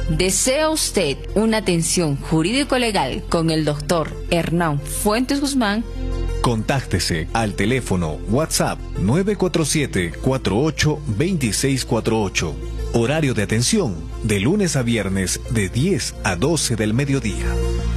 ¿Desea usted una atención jurídico-legal con el doctor Hernán Fuentes Guzmán? Contáctese al teléfono WhatsApp 947-482648. Horario de atención de lunes a viernes de 10 a 12 del mediodía.